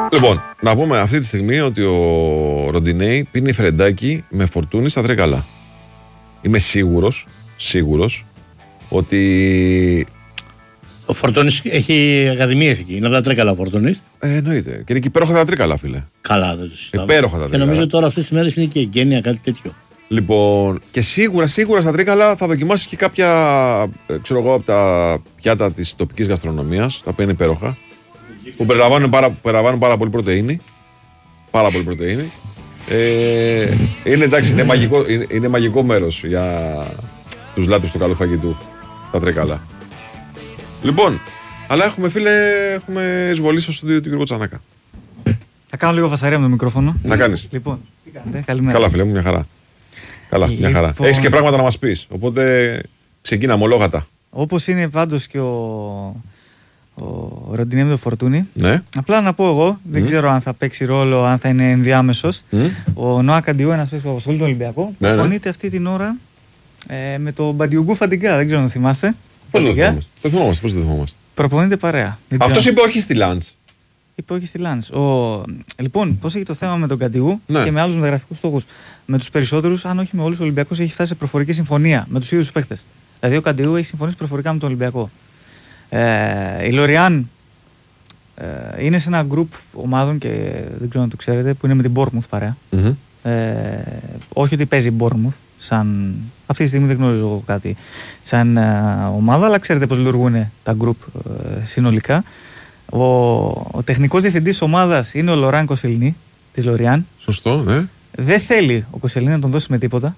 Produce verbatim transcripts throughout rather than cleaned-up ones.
Λοιπόν, να πούμε αυτή τη στιγμή ότι ο Ροντινέι πίνει φρεντάκι με Φορτούνη στα Τρίκαλα. Είμαι σίγουρος, σίγουρος ότι. Ο Φορτούνης έχει ακαδημίες εκεί. Είναι από τα Τρίκαλα ο Φορτούνης. Ε, εννοείται. Και είναι και υπέροχα τα Τρίκαλα, φίλε. Καλά, δεν το συζητάμε. Υπέροχα τα Τρίκαλα. Και νομίζω τώρα αυτές τις μέρες είναι και εγγένεια, κάτι τέτοιο. Λοιπόν, και σίγουρα, σίγουρα στα Τρίκαλα θα δοκιμάσει και κάποια, ξέρω εγώ, από τα πιάτα της τοπικής γαστρονομίας, τα οποία είναι υπέροχα. Που περιλαμβάνουν πάρα, περιλαμβάνουν πάρα πολύ πρωτεΐνη. Πάρα πολύ πρωτεΐνη. Ε, είναι εντάξει, είναι μαγικό, είναι, είναι μαγικό μέρος για τους λάτρους του καλού φαγητού. Τα Τρίκαλα. Λοιπόν, αλλά έχουμε, φίλε, έχουμε εισβολή στο στούντιο του Γιώργου Τσανάκα. Θα κάνω λίγο φασαρία με το μικρόφωνο. Να κάνεις. Λοιπόν, τι κάνετε, καλημέρα. Καλά, φίλε μου, μια χαρά. Καλά, μια χαρά. Λοιπόν... Έχεις και πράγματα να μας πεις. Οπότε ξεκίνα μολόγατα. Όπως είναι πάντως και ο, ο Ροντινέι με το Φορτούνι. Ναι. Απλά να πω εγώ, mm. δεν ξέρω αν θα παίξει ρόλο, αν θα είναι ενδιάμεσος. Mm. Ο Νοά Καντιού, ένας παίκτης που απασχολεί τον Ολυμπιακό, ναι, προπονείται ναι. αυτή την ώρα ε, με τον Μπαντιουγκού Φαντιγκά. Δεν ξέρω αν θυμάστε. Πώς το θυμόμαστε, το θυμόμαστε, πώς το θυμόμαστε. Προπονείται παρέα. Αυτός είπε όχι στη Λαντς. Είπε όχι στη Λαντς. Ο... Λοιπόν, πώς έχει το θέμα με τον Καντιού ναι. και με άλλους μεταγραφικούς στόχους. Με τους περισσότερους, αν όχι με όλους, ο Ολυμπιακός έχει φτάσει σε προφορική συμφωνία με τους ίδιους παίκτες. Δηλαδή, ο Καντιού έχει συμφωνήσει προφορικά με τον Ολυμπιακό. Ε, η Λοριάν ε, είναι σε ένα γκρουπ ομάδων και δεν ξέρω αν το ξέρετε, που είναι με την Bournemouth παρέα. Mm-hmm. Ε, όχι ότι παίζει η Bournemouth. Σαν... Αυτή τη στιγμή δεν γνωρίζω κάτι σαν uh, ομάδα, αλλά ξέρετε πώς λειτουργούν τα γκρουπ uh, συνολικά. Ο, ο τεχνικός διευθυντής της ομάδας είναι ο Λοράν Κοσελινή της Λοριάν. Σωστό, ναι. Δεν θέλει ο Κοσελινή να τον δώσει με τίποτα.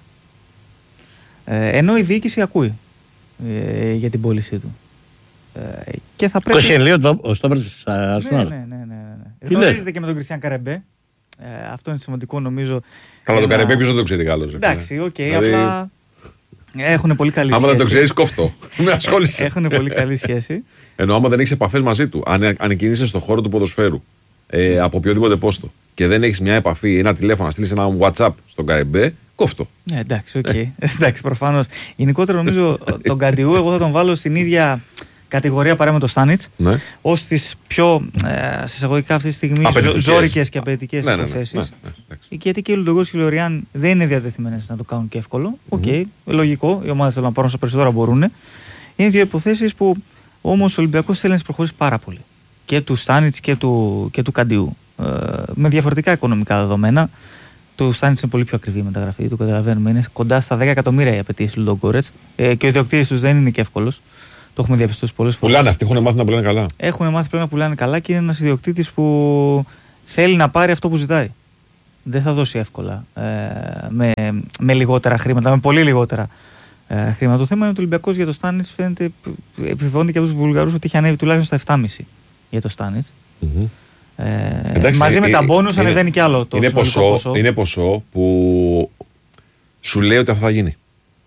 Ε, ενώ η διοίκηση ακούει ε, για την πώλησή του. Ε, και θα πρέπει. Κοσελινή, ο στόπερ της Αρσενάλ. Ναι, ναι, ναι. ναι, ναι. Γνωρίζετε και με τον Κριστιαν Καρεμπέ. Ε, αυτό είναι σημαντικό νομίζω. Καλά, ένα... το Καρεμπέ ποιος δεν το ξέρει καλώς. Εντάξει, οκ, okay, δηλαδή... απλά. Έχουν πολύ καλή άμα σχέση. δεν το ξέρεις, κόφτω. Με ασχόλησε. Έχουν πολύ καλή σχέση. Ενώ άμα δεν έχεις επαφές μαζί του, αν, αν κινείσαι στον χώρο του ποδοσφαίρου, ε, από οποιοδήποτε πόστο και δεν έχεις μια επαφή, ένα τηλέφωνο, να στείλεις ένα WhatsApp στον Καρεμπέ, κόφτω. Ναι, εντάξει, οκ. Okay. εντάξει, προφανώς. Γενικότερα νομίζω τον Καντιού, εγώ θα τον βάλω στην ίδια κατηγορία παρά με το Στάνιτς, ναι. ως τις πιο ε, σε εισαγωγικά αυτή τη στιγμή ζώρικες και απαιτητικές ναι, υποθέσεις. Ναι, ναι, ναι, ναι, γιατί και οι Λουντογκός και οι Λοριάν δεν είναι διατεθειμένες να το κάνουν και εύκολο. Οκ, okay, mm-hmm. λογικό, οι ομάδες θέλουν να πάρουν στα περισσότερα μπορούν. Είναι δύο υποθέσεις που όμως ο Ολυμπιακός θέλει να τις προχωρήσει πάρα πολύ. Και του Στάνιτς και του, και του Καντιού. Ε, με διαφορετικά οικονομικά δεδομένα. Το Στάνιτς είναι πολύ πιο ακριβή η μεταγραφή, το καταλαβαίνουμε. Είναι κοντά στα δέκα εκατομμύρια οι απαιτήσεις του Λουντογκόρετς ε, και ο ιδιοκτήτης τους δεν είναι και εύκολος. Το έχουμε διαπιστώσει πολλές φορές. Πουλάνε αυτοί, έχουν μάθει να πουλάνε καλά. Έχουν μάθει πλέον να πουλάνε καλά και είναι ένας ιδιοκτήτης που θέλει να πάρει αυτό που ζητάει. Δεν θα δώσει εύκολα ε, με, με λιγότερα χρήματα, με πολύ λιγότερα ε, χρήματα. Το θέμα είναι ότι ο Ολυμπιακός για το Στάνιτς φαίνεται, επιβεβαιώνεται και από τους Βουλγαρούς ότι είχε ανέβει τουλάχιστον στα επτά κόμμα πέντε για το Στάνιτς. Mm-hmm. Ε, Εντάξει, μαζί ε, με ε, τα μπόνους ανεβαίνει κι άλλο το είναι ποσό, ποσό. Είναι ποσό που σου λέει ότι αυτό θα γίνει.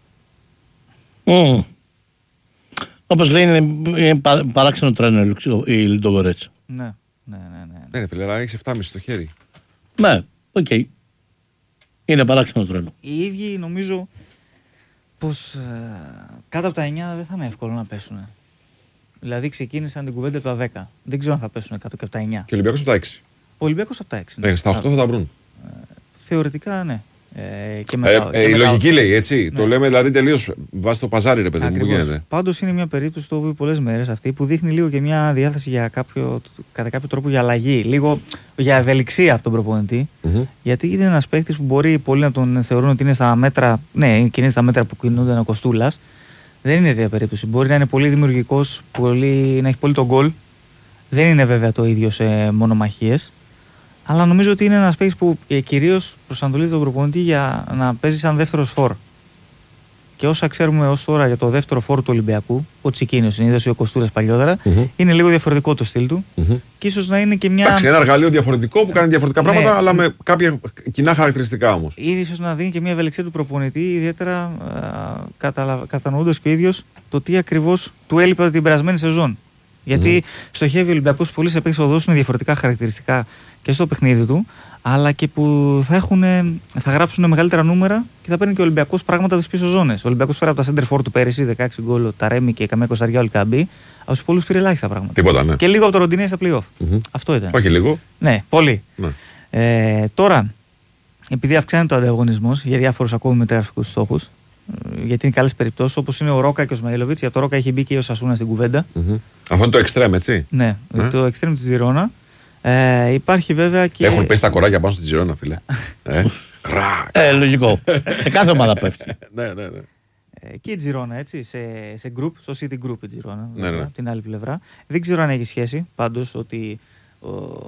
Mm. Όπως λέει, είναι, είναι πα, παράξενο τρένο η Λουντογκόρετς. Ναι, ναι, ναι. Ναι, ναι φίλε, αλλά έχεις επτά κόμμα πέντε στο χέρι. Ναι, οκ. Okay. Είναι παράξενο τρένο. Οι ίδιοι νομίζω πως ε, κάτω από τα εννιά δεν θα είναι εύκολο να πέσουν. Δηλαδή ξεκίνησαν την κουβέντα από τα δέκα. Δεν ξέρω αν θα πέσουν κάτω και από τα εννιά. Και ο Ολυμπιακός από τα έξι. Ο Ολυμπιακός από τα έξι. Ναι, ναι στα οκτώ θα τα βρουν. Ε, θεωρητικά ναι. Ε, και με, ε, ε, και η λογική τα... λέει έτσι. Ναι. Το λέμε δηλαδή τελείως βάσει το παζάρι, ρε παιδί μου, που γίνεται. Πάντως είναι μια περίπτωση, το έχω πολλές μέρες αυτή, που δείχνει λίγο και μια διάθεση για κάποιο, κατά κάποιο τρόπο για αλλαγή. Λίγο για ευελιξία από τον προπονητή. Mm-hmm. Γιατί είναι ένας παίκτης που μπορεί πολλοί να τον θεωρούν ότι είναι στα μέτρα. Ναι, είναι στα μέτρα που κινούνται ο Κοστούλας. Δεν είναι τέτοια περίπτωση. Μπορεί να είναι πολύ δημιουργικός, πολύ, να έχει πολύ τον γκολ. Δεν είναι βέβαια το ίδιο σε μονομαχίες. Αλλά νομίζω ότι είναι ένας παίκτης που ε, κυρίως προσανατολίζει τον προπονητή για να παίζει σαν δεύτερος φορ. Και όσα ξέρουμε ως τώρα για το δεύτερο φορ του Ολυμπιακού, ο Τσικίνιος συνήθως ή ο Κοστούλας παλιότερα, mm-hmm. είναι λίγο διαφορετικό το στυλ του. Mm-hmm. Και ίσως να είναι και μια. Εντάξει, ένα εργαλείο διαφορετικό που κάνει διαφορετικά ναι, πράγματα, αλλά με κάποια κοινά χαρακτηριστικά όμως. Ή ίσως να δίνει και μια ευελιξία του προπονητή, ιδιαίτερα κατανοώντας και ο ίδιος το τι ακριβώς του έλειπε την περασμένη σεζόν. Γιατί mm. στοχεύει ο Ολυμπιακός πολύ σε παίκτες που θα δώσουν διαφορετικά χαρακτηριστικά και στο παιχνίδι του, αλλά και που θα, έχουν, θα γράψουν μεγαλύτερα νούμερα και θα παίρνει και ο Ολυμπιακός πράγματα από τις πίσω ζώνες. Ο Ολυμπιακός πέρα από τα center for του πέρυσι, δεκαέξι γκολ, τα Ρέμι και καμία κοσαριά ο Λικαμπή, από τους πολλούς πήρε ελάχιστα πράγματα. Τίποτα, ναι. Και λίγο από το Ροντινέι στα play-off. Mm-hmm. Αυτό ήταν. Όχι λίγο. Ναι, πολύ. Ναι. Ε, τώρα, επειδή αυξάνεται ο ανταγωνισμός για διάφορους ακόμη μεταγραφικούς στόχους, γιατί είναι καλές περιπτώσεις όπως είναι ο Ρόκα και ο Σμαΐλοβιτς. Για το Ρόκα έχει μπει και ο Σασούνα στην κουβέντα. Mm-hmm. Αυτό είναι το εξτρέμ, έτσι. Ναι, mm. το εξτρέμ της Τζιρόνα. Ε, υπάρχει βέβαια και. Έχουν πέσει τα κοράκια πάνω στη Τζιρόνα, φίλε. ε, ε, λογικό. Σε κάθε ομάδα πέφτει. ναι, ναι, ναι. Ε, και η Τζιρόνα, έτσι, σε, σε group, στο City Group η Τζιρόνα. Ναι, ναι. Από την άλλη πλευρά. Δεν ξέρω αν έχει σχέση πάντως ότι ο,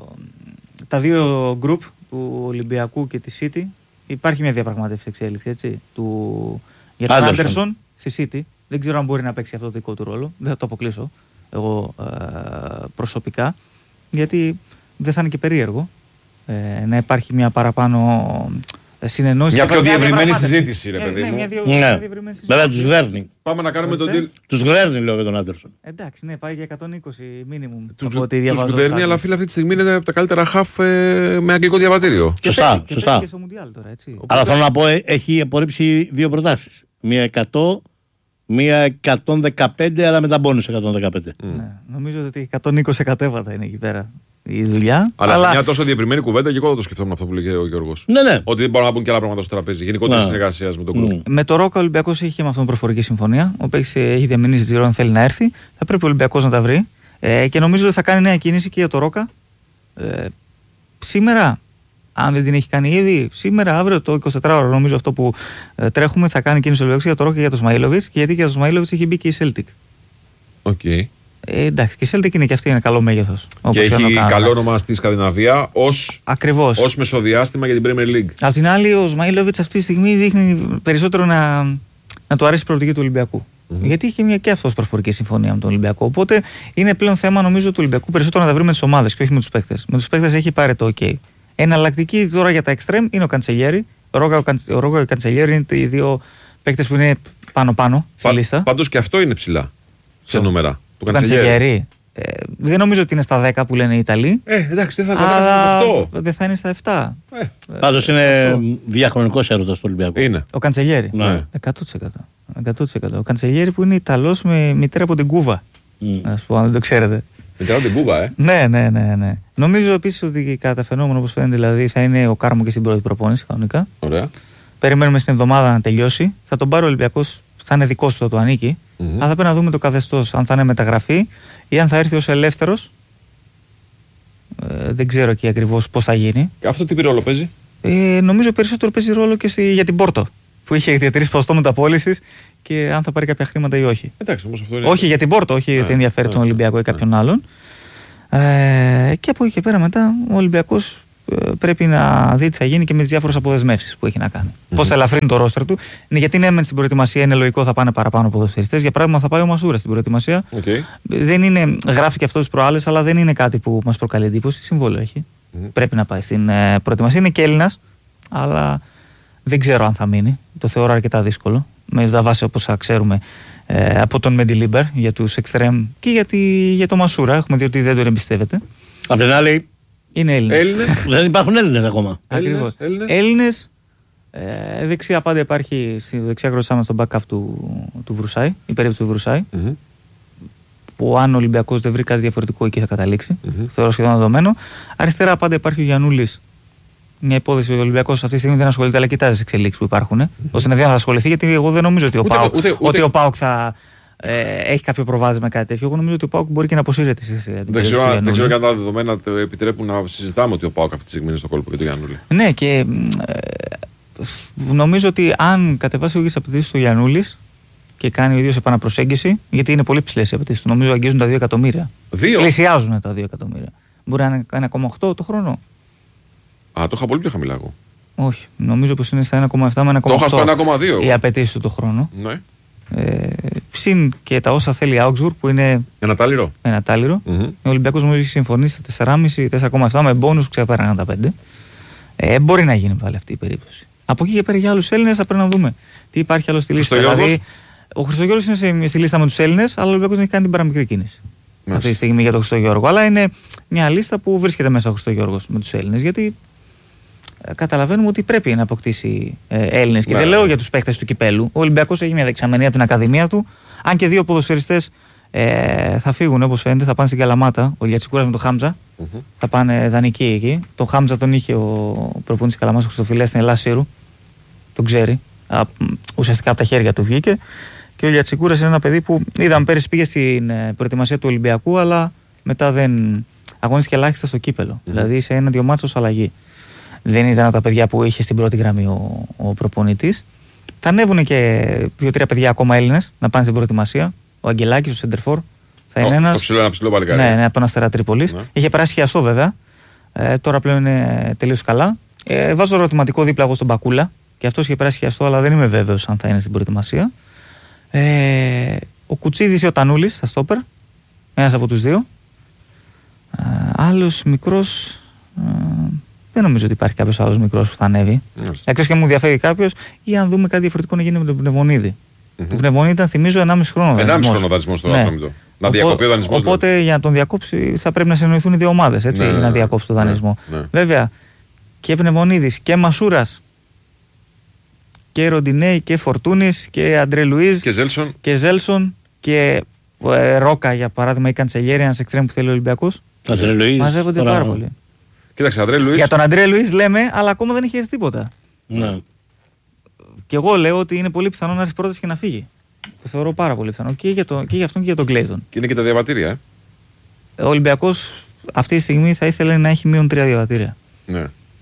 τα δύο group του Ολυμπιακού και τη City υπάρχει μια διαπραγμάτευση εξέλιξη, έτσι. Του, για τον Άντερσον στη City. Δεν ξέρω αν μπορεί να παίξει αυτό το δικό του ρόλο. Δεν θα το αποκλείσω εγώ ε, προσωπικά. Γιατί δεν θα είναι και περίεργο ε, να υπάρχει μια παραπάνω συνεννόηση. Μια πιο διευρυμένη συζήτηση, ρε παιδί ναι, μου. Μια διο, ναι. μια διευρυμένη συζήτηση. Βέβαια τους γδέρνει. Πάμε να κάνουμε τον deal. Τους γδέρνει, λέω, για τον Άντερσον. Εντάξει, ναι, πάει για εκατόν είκοσι μίνιμουμ. Τους γδέρνει, αλλά φίλε αυτή τη στιγμή είναι από τα καλύτερα χαφ ε, με αγγλικό διαβατήριο. Και σωστά, και σωστά. Και στο Μουντιάλ τώρα, έτσι. Οπότε... Αλλά θέλω να πω, έχει απορρίψει δύο προτάσεις. Μία εκατό, μία εκατόν δεκαπέντε, αλλά με τα μπόνους εκατόν δεκαπέντε. Mm. Ναι, νομίζω ότι εκατόν είκοσι κατέβατα είναι εκεί πέρα η δουλειά. Αλλά, αλλά... σε μια τόσο διευρυμένη κουβέντα και εγώ θα το σκεφτόμουν αυτό που λέγει ο Γιώργος. Ναι, ναι. Ότι δεν μπορούν να μπουν και άλλα πράγματα στο τραπέζι. Γενικότερα ναι. συνεργασία με τον κλουμπ. Mm. Με το Ρόκα ο Ολυμπιακός είχε και με αυτόν προφορική συμφωνία. Ο παίκτης έχει διαμηνήσει τη Τζιρόνα, θέλει να έρθει. Θα πρέπει ο Ολυμπιακός να τα βρει. Ε, και νομίζω ότι θα κάνει νέα κίνηση και για το Ρόκα. Ε, σήμερα, αν δεν την έχει κάνει ήδη, σήμερα, αύριο, το εικοσιτετράωρο, νομίζω αυτό που ε, τρέχουμε, θα κάνει κίνηση ο Ολυμπιακός για το Ρόκα και για το Σμαΐλοβιτς. Γιατί για το Σμαΐλοβιτς έχει μπει και η Celtic. Okay. Ε, εντάξει, και η Celtic είναι και αυτή, είναι καλό μέγεθος. Και έχει καλό όνομα στη Σκανδιναβία ως, ως μεσοδιάστημα για την Premier League. Απ' την άλλη, ο Σμαΐλοβιτς αυτή τη στιγμή δείχνει περισσότερο να, να του αρέσει η προοπτική του Ολυμπιακού. Mm-hmm. Γιατί είχε μια και αυτό προφορική συμφωνία με τον Ολυμπιακό. Οπότε είναι πλέον θέμα, νομίζω, του Ολυμπιακού περισσότερο να τα βρει με τις ομάδες και όχι με τους παίκτες. Με τους παίκτες έχει πάρει το OK. Εναλλακτική τώρα για τα εξτρέμ είναι ο Καντσελιέρη. Ο Ρόγα και ο Καντσελιέρη είναι οι δύο παίκτες που είναι πάνω-πάνω στη λίστα. Πάντως και αυτό είναι ψηλά σε νούμερα. Το Καντσελιέρη. Ε, δεν νομίζω ότι είναι στα δέκα που λένε οι Ιταλοί. Ε, εντάξει, δεν θα είναι στα οκτώ. Δεν θα είναι στα επτά. Ε. Πάντως είναι διαχρονικός έρωτας του Ολυμπιακού. Είναι. Ο Καντσελιέρη. Ναι. εκατό τοις εκατό. εκατό τοις εκατό. Ο Καντσελιέρη που είναι Ιταλός με μητέρα από την Κούβα. Mm. Ας πω, αν δεν το ξέρετε. Μητέρα από την Κούβα, ε. Ναι, ναι, ναι, ναι. Νομίζω επίσης ότι κατά φαινόμενο, όπως φαίνεται, δηλαδή θα είναι ο Κάρμο και στην πρώτη προπόνηση κανονικά. Ωραία. Περιμένουμε στην εβδομάδα να τελειώσει. Θα τον πάρει ο Ολυμπιακός, θα είναι δικός του, θα του ανήκει. Mm-hmm. Αλλά θα πρέπει να δούμε το καθεστώς, αν θα είναι μεταγραφή ή αν θα έρθει ως ελεύθερος. Ε, δεν ξέρω και ακριβώς πώς θα γίνει. Και αυτό τι ρόλο παίζει? Ε, νομίζω περισσότερο παίζει ρόλο και στη, για την Πόρτο. Που είχε διατηρήσει ποσοστό μεταπώλησης και αν θα πάρει κάποια χρήματα ή όχι. Εντάξει, όμως αυτό είναι... Όχι για την Πόρτο, όχι γιατί ενδιαφέρει τον Ολυμπιακό ή κάποιον άλλον. Ε, και από εκεί και πέρα μετά ο Ολυμπιακός πρέπει να δει τι θα γίνει και με τις διάφορες αποδεσμεύσεις που έχει να κάνει. Mm-hmm. Πώς θα ελαφρύνει το ρόστερ του. Είναι γιατί ναι, στην προετοιμασία είναι λογικό θα πάνε παραπάνω ποδοσφαιριστές. Για παράδειγμα, θα πάει ο Μασούρα στην προετοιμασία. Okay. Δεν είναι, γράφει και αυτό τις προάλλες, αλλά δεν είναι κάτι που μας προκαλεί εντύπωση. Συμβόλαιο έχει. Mm-hmm. Πρέπει να πάει στην ε, προετοιμασία. Είναι και Έλληνας, αλλά δεν ξέρω αν θα μείνει. Το θεωρώ αρκετά δύσκολο. Με τα βάση όπως ξέρουμε ε, από τον Μεντιλίμπερ για τους εξτρέμ και για, τη, για το Μασούρα. Έχουμε δει ότι δεν τον εμπιστεύεται. Απ' την άλλη. Είναι Έλληνες. Έλληνες. Δεν υπάρχουν Έλληνες ακόμα. Ακριβώς. Έλληνες. Έλληνες. Ε, δεξιά πάντα υπάρχει, στη δεξιά γροτσάμε στον backup του, του Βρουσάη, η περίπτωση του Βρουσάη. Mm-hmm. Που αν ο Ολυμπιακός δεν βρει κάτι διαφορετικό εκεί θα καταλήξει. Mm-hmm. Θεωρώ σχεδόν δεδομένο. Αριστερά πάντα υπάρχει ο Γιαννούλης. Μια υπόθεση ότι ο Ολυμπιακός αυτή τη στιγμή δεν ασχολείται, αλλά κοιτάζει τις εξελίξεις που υπάρχουν. Mm-hmm. Ώστε να δει αν θα ασχοληθεί, γιατί εγώ δεν νομίζω ότι ο ΠΑΟΚ ούτε... θα. Ε, έχει κάποιο προβάδισμα με κάτι τέτοιο. Εγώ νομίζω ότι ο ΠΑΟΚ μπορεί και να αποσύρεται. Δεν ξέρω, δεν ξέρω αν τα δεδομένα το επιτρέπουν να συζητάμε ότι ο ΠΑΟΚ αυτή τη στιγμή είναι στο κόλπο και το Γιαννούλη. Ναι, και ε, νομίζω ότι αν κατεβάσει ο ίδιος απαιτήσεις του Γιαννούλης και κάνει ο ίδιος επαναπροσέγγιση, γιατί είναι πολύ ψηλές οι απαιτήσεις του, νομίζω αγγίζουν τα δύο εκατομμύρια. Δύο. Πλησιάζουν τα δύο εκατομμύρια. Μπορεί να είναι ένα κόμμα οκτώ το χρόνο. Α, το είχα πολύ πιο χαμηλά εγώ. Όχι, νομίζω πως είναι στα ένα κόμμα επτά με ένα κόμμα οκτώ. Το είχα στο ένα κόμμα δύο. Οι απαιτήσεις του το χρόνο. Ναι. Ε, συν και τα όσα θέλει η Augsburg που είναι ένα τάλιρο. Ένα τάλιρο. Mm-hmm. Ο Ολυμπιακός μου έχει συμφωνήσει στα τέσσερα κόμμα πέντε τέσσερα κόμμα επτά με μπόνους ξεπέραναν τα πέντε. Ε, μπορεί να γίνει πάλι αυτή η περίπτωση. Από εκεί και πέρα για άλλους Έλληνες θα πρέπει να δούμε τι υπάρχει άλλο στη λίστα. Δηλαδή, ο Χριστογιώργος είναι σε, στη λίστα με τους Έλληνες, αλλά ο Ολυμπιακός δεν έχει κάνει την παραμικρή κίνηση. Μάλιστα. αυτή τη στιγμή για τον Χριστόγιοργο. Αλλά είναι μια λίστα που βρίσκεται μέσα ο Χριστόγιοργος με τους Έλληνες. Γιατί ε, καταλαβαίνουμε ότι πρέπει να αποκτήσει ε, Έλληνες. Και ναι. δεν λέω για τους παίκτες του κυπέλου. Ο Ολυμπιακός έχει μια δεξαμενή από την Ακαδημία του. Αν και δύο ποδοσφαιριστές ε, θα φύγουν, όπως φαίνεται, θα πάνε στην Καλαμάτα. Ο Λιατσικούρας με τον Χάμτζα. Mm-hmm. Θα πάνε δανεικοί εκεί. Τον Χάμτζα τον είχε ο προπονητής Καλαμάτας, ο Χριστοφιλέας στην Ελλάδα Σύρου. Τον ξέρει. Α, ουσιαστικά από τα χέρια του βγήκε. Και ο Λιατσικούρας είναι ένα παιδί που είδαμε πέρυσι πήγε στην προετοιμασία του Ολυμπιακού, αλλά μετά δεν αγωνίστηκε ελάχιστα στο κύπελο. Mm. Δηλαδή σε ένα-δυο μάτσο αλλαγή. Δεν ήταν από τα παιδιά που είχε στην πρώτη γραμμή ο, ο προπονητής. Θα ανέβουν και δύο-τρία παιδιά ακόμα Έλληνες να πάνε στην προετοιμασία. Ο Αγγελάκης, ο Σεντερφόρ. Θα είναι ένας. Το ψηλό, ένα ψηλό παλικάρι. Ναι, ναι, από τον Αστέρα Τρίπολης. Ναι. Είχε περάσει χιαστό βέβαια. Ε, τώρα πλέον είναι τελείως καλά. Ε, βάζω ερωτηματικό δίπλα εγώ στον Μπακούλα. Και αυτός είχε περάσει χιαστό, αλλά δεν είμαι βέβαιος αν θα είναι στην προετοιμασία. Ε, ο Κουτσίδης ή ο Τανούλης θα στόπερ. Ένας από τους δύο. Ε, άλλος μικρός. Ε, δεν νομίζω ότι υπάρχει κάποιος άλλος μικρός που θα ανέβει. Mm. Εκτός και μου ενδιαφέρει κάποιος, ή αν δούμε κάτι διαφορετικό να γίνει με τον Πνευμονίδη. Mm-hmm. Το Πνευμονίδη ήταν, θυμίζω, ενάμιση χρόνο δανεισμός. ενάμιση χρόνο δανεισμός τώρα. Ναι. Να διακοπεί ο δανεισμός. Οπότε δηλαδή, για να τον διακόψει θα πρέπει να συνοηθούν οι δύο ομάδες. Έτσι, ναι, για να διακόψει τον δανεισμό. Ναι, ναι. Βέβαια και Πνευμονίδης και Μασούρας. Και Ροντινέη και Φορτούνης και Αντρέ Λουίζ και Ζέλσον και, Ζέλσον, και ε, Ρόκα για παράδειγμα ή Καντσελιέρη, ένας εξτρέμ που θέλει ο Ολυμπιακός. Αντρέ Λουίζ. Μαζεύονται πάρα ναι. πολύ. Κοίταξε, Αντρέ Λουίζ. Για τον Αντρέ Λουίζ λέμε, αλλά ακόμα δεν έχει έρθει τίποτα. Ναι. Και εγώ λέω ότι είναι πολύ πιθανό να έρθει πρόταση και να φύγει. Το θεωρώ πάρα πολύ πιθανό και για, το, και για αυτόν και για τον Κλέιτον. Και είναι και τα διαβατήρια. Ε. Ο Ολυμπιακός αυτή τη στιγμή θα ήθελε να έχει μείον τρία διαβατήρια. Ναι.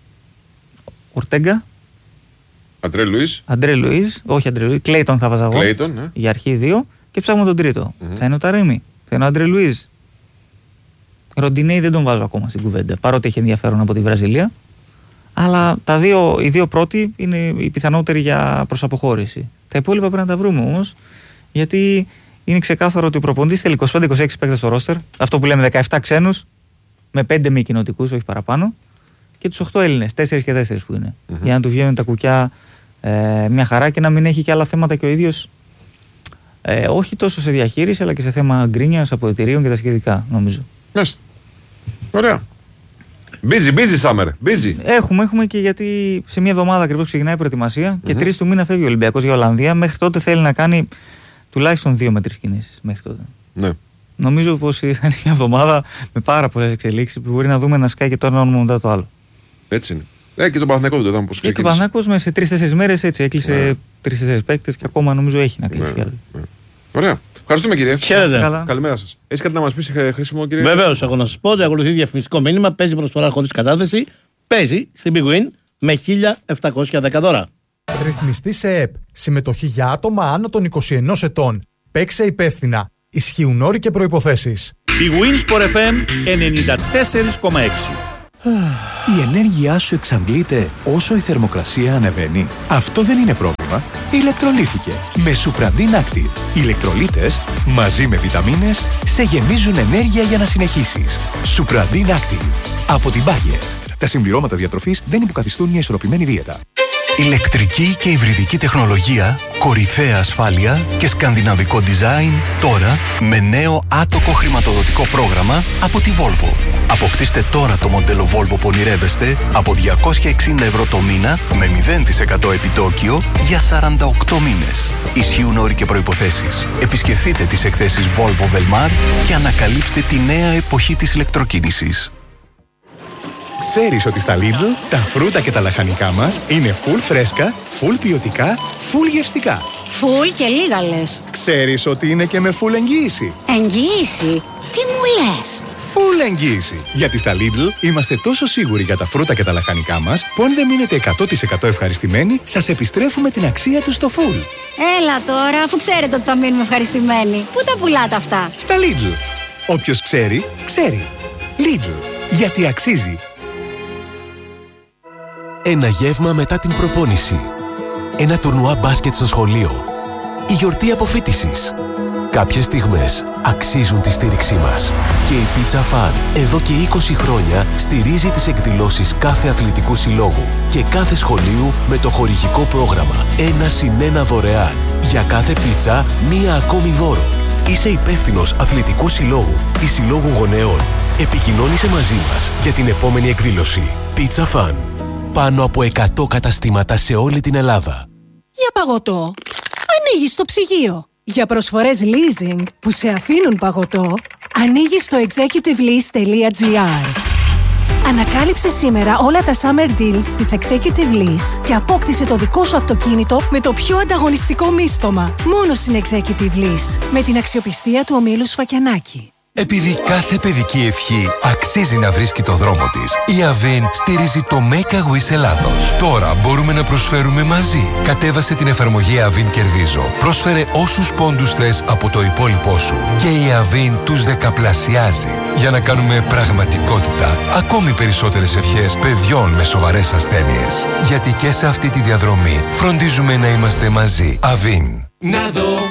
Ορτέγκα. Αντρέ Λουίζ. Αντρέ Λουίζ, όχι Αντρέ Λουίζ. Κλέιτον θα βάζα εγώ. Κλέιτον, ναι. Για αρχή δύο. Και ψάχνουμε τον τρίτο. Mm-hmm. Θα είναι ο Ταρέμι. Θα είναι ο Αντρέ Λουίζ. Ροντινέη δεν τον βάζω ακόμα στην κουβέντα. Παρότι έχει ενδιαφέρον από τη Βραζιλία. Αλλά τα δύο, οι δύο πρώτοι είναι οι πιθανότεροι για προς αποχώρηση. Τα υπόλοιπα πρέπει να τα βρούμε όμως. Γιατί είναι ξεκάθαρο ότι ο προπονητής θέλει είκοσι πέντε είκοσι έξι παίκτες στο ρόστερ. Αυτό που λέμε δεκαεπτά ξένους. Με πέντε μη κοινοτικούς, όχι παραπάνω. Και τους οκτώ Έλληνες, τέσσερις και τέσσερις που είναι. Mm-hmm. Για να του βγαίνουν τα κουκιά ε, μια χαρά και να μην έχει και άλλα θέματα και ο ίδιος. Ε, όχι τόσο σε διαχείριση, αλλά και σε θέμα γκρίνιας, αποδυτηρίων και τα σχετικά, νομίζω. Μάλιστα. Ωραία. Busy, busy summer. Busy. Έχουμε, έχουμε και γιατί σε μια εβδομάδα ακριβώς ξεκινάει η προετοιμασία mm-hmm. και τρεις του μήνα φεύγει ο Ολυμπιακός για Ολλανδία. Μέχρι τότε θέλει να κάνει τουλάχιστον δύο με τρεις κινήσεις. Μέχρι τότε. Ναι. Νομίζω πως θα είναι μια εβδομάδα με πάρα πολλές εξελίξεις που μπορεί να δούμε να σκάει και το ένα όνομα μετά το άλλο. Έτσι είναι. Ε, και τον Παναθηναϊκό δεν το είδαμε πώς ξεκίνησε. Και τον Παναθηναϊκό σε τρεις-τέσσερις μέρες έτσι έκλεισε ναι. τρεις-τέσσερις παίκτες και ακόμα νομίζω έχει να κλείσει. Ναι. Ναι. Ωραία. Ευχαριστούμε κύριε. Χαίρετε. Καλημέρα σας. Έχεις κάτι να μας πεις χρήσιμο κύριε? Βεβαίως, έχω να σας πω ότι ακολουθεί διαφημιστικό μήνυμα. Παίζει προσφορά χωρίς κατάθεση. Παίζει στην Big Win με χίλια επτακόσια δέκα δώρα. Ρυθμιστή σε ΕΠ. Συμμετοχή για άτομα άνω των είκοσι ενός ετών. Παίξε υπεύθυνα. Ισχύουν όροι και προϋποθέσεις. Big Win Sport εφ εμ ενενήντα τέσσερα κόμμα έξι. Η ενέργειά σου εξαντλείται όσο η θερμοκρασία ανεβαίνει. Αυτό δεν είναι πρόβλημα. Ηλεκτρολήθηκε με Supradin Active. Οι ηλεκτρολίτες μαζί με βιταμίνες σε γεμίζουν ενέργεια για να συνεχίσεις. Supradin Active από την Bayer. Τα συμπληρώματα διατροφής δεν υποκαθιστούν μια ισορροπημένη δίαιτα. Ηλεκτρική και υβριδική τεχνολογία, κορυφαία ασφάλεια και σκανδιναβικό design τώρα με νέο άτοκο χρηματοδοτικό πρόγραμμα από τη Volvo. Αποκτήστε τώρα το μοντέλο Volvo που ονειρεύεστε από διακόσια εξήντα ευρώ το μήνα με μηδέν τοις εκατό επιτόκιο για σαράντα οκτώ μήνες. Ισχύουν όροι και προϋποθέσεις. Επισκεφτείτε τις εκθέσεις Volvo Velmar και ανακαλύψτε τη νέα εποχή της ηλεκτροκίνησης. Ξέρεις ότι στα Lidl τα φρούτα και τα λαχανικά μας είναι full φρέσκα, full ποιοτικά, full γευστικά. Full και λίγα λες. Ξέρεις ότι είναι και με full εγγύηση. Εγγύηση? Τι μου λες? Full εγγύηση. Γιατί στα Lidl είμαστε τόσο σίγουροι για τα φρούτα και τα λαχανικά μας που αν δεν μείνετε εκατό τοις εκατό ευχαριστημένοι, σας επιστρέφουμε την αξία του στο full. Έλα τώρα, αφού ξέρετε ότι θα μείνουμε ευχαριστημένοι. Πού τα πουλάτε αυτά? Στα Lidl. Όποιος ξέρει, ξέρει. Lidl. Γιατί αξίζει. Ένα γεύμα μετά την προπόνηση. Ένα τουρνουά μπάσκετ στο σχολείο. Η γιορτή αποφοίτησης. Κάποιες στιγμές αξίζουν τη στήριξή μας. Και η Pizza Fan εδώ και είκοσι χρόνια στηρίζει τις εκδηλώσεις κάθε αθλητικού συλλόγου και κάθε σχολείου με το χορηγικό πρόγραμμα ένα συν ένα δωρεάν. Για κάθε πίτσα μία ακόμη δώρο. Είσαι υπεύθυνος αθλητικού συλλόγου ή συλλόγου γονέων. Επικοινώνησε μαζί μας για την επόμενη εκδήλωση. Pizza Fun. Πάνω από εκατό καταστήματα σε όλη την Ελλάδα. Για παγωτό, ανοίγεις το ψυγείο. Για προσφορές leasing που σε αφήνουν παγωτό, ανοίγεις το executive lease τελεία gr. Ανακάλυψε σήμερα όλα τα summer deals της Executive Lease και απόκτησε το δικό σου αυτοκίνητο με το πιο ανταγωνιστικό μίστομα. Μόνο στην Executive Lease, με την αξιοπιστία του ομίλου Σφακιανάκη. Επειδή κάθε παιδική ευχή αξίζει να βρίσκει το δρόμο της, η Avin στηρίζει το Make a Wish Ελλάδος. Τώρα μπορούμε να προσφέρουμε μαζί. Κατέβασε την εφαρμογή Avin Κερδίζω. Πρόσφερε όσους πόντους θες από το υπόλοιπό σου. Και η Avin τους δεκαπλασιάζει. Για να κάνουμε πραγματικότητα ακόμη περισσότερες ευχές παιδιών με σοβαρές ασθένειες. Γιατί και σε αυτή τη διαδρομή φροντίζουμε να είμαστε μαζί. Avin. Να δω